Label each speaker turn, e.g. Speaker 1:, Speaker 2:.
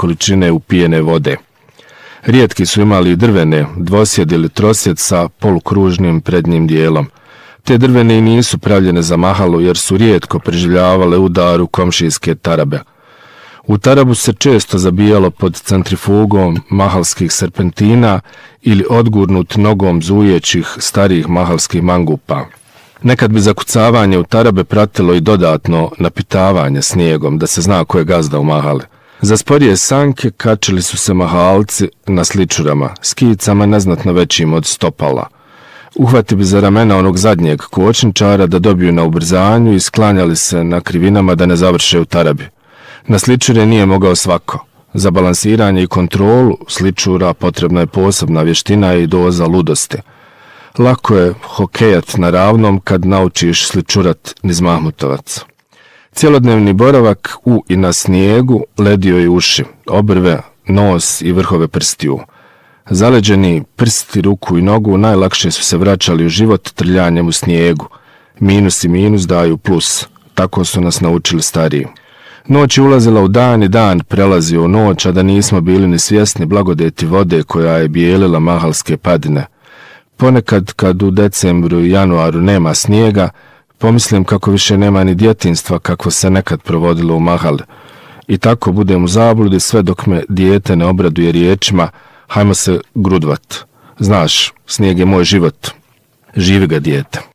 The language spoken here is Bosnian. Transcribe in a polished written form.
Speaker 1: količine upijene vode. Rijetki su imali drvene, dvosjed ili trosjed sa polukružnim prednjim dijelom. Te drvene i nisu pravljene za mahalu jer su rijetko preživljavale udar u komšijske tarabe. U tarabu se često zabijalo pod centrifugom mahalskih serpentina ili odgurnut nogom zujećih starijih mahalskih mangupa. Nekad bi zakucavanje u tarabe pratilo i dodatno napitavanje snijegom da se zna ko je gazda u mahale. Za sporije sanke kačili su se mahalci na sličurama, skijicama neznatno većim od stopala. Uhvati bi za ramena onog zadnjeg kočničara da dobiju na ubrzanju i sklanjali se na krivinama da ne završe u tarabi. Na sličure nije mogao svako. Za balansiranje i kontrolu sličura potrebna je posebna vještina i doza ludosti. Lako je hokejat na ravnom kad naučiš sličurat niz Mahmutovac. Cijelodnevni boravak u i na snijegu ledio je uši, obrve, nos i vrhove prstiju. Zaleđeni prsti, ruku i nogu najlakše su se vraćali u život trljanjem u snijegu. Minus i minus daju plus, tako su nas naučili stariji. Noć je ulazila u dan i dan prelazio u noć, a da nismo bili ni svjesni blagodeti vode koja je bijelila mahalske padine. Ponekad kad u decembru i januaru nema snijega, pomislim kako više nema ni djetinjstva kakvo se nekad provodilo u mahali. I tako budem u zabludi sve dok me dijete ne obraduje riječima: hajmo se grudvat. Znaš, snijeg je moj život. Živi ga dijete.